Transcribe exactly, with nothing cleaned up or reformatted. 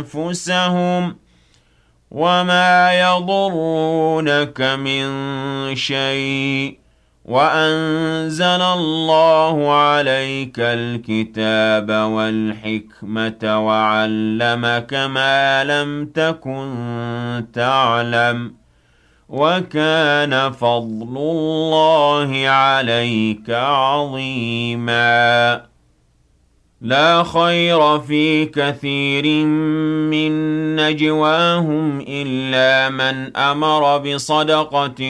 أنفسهم وما يضرونك من شيء وأنزل الله عليك الكتاب والحكمة وعلمك ما لم تكن تعلم وكان فضل الله عليك عظيما لا خير في كثير من نجواهم إلا من أمر بصدقة